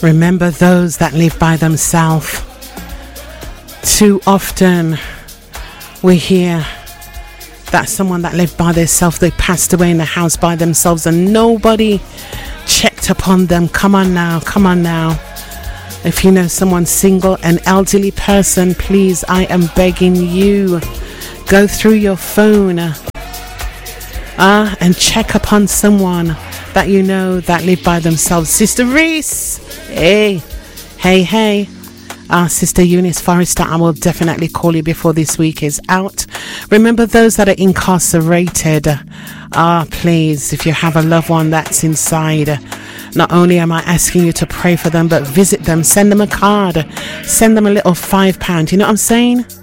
Remember those that live by themselves. Too often we hear that someone that lived by themselves, they passed away in the house by themselves and nobody checked upon them. Come on now. If you know someone single, an elderly person, please, I am begging you, go through your phone and check upon someone that you know that live by themselves. Sister Reese, hey. Sister Eunice Forrester, I will definitely call you before this week is out. Remember those that are incarcerated. Please, if you have a loved one that's inside, not only am I asking you to pray for them, but visit them, send them a card, send them a little £5. You know what I'm saying?